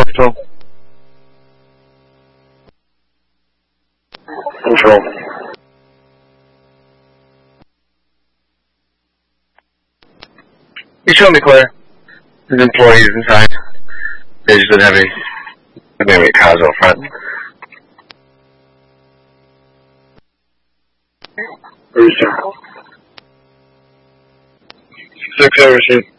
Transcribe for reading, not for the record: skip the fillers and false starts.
Control. Control. You show me, Claire. There's employees inside. They just didn't have any cars out front. Rooster. 6 over sheet.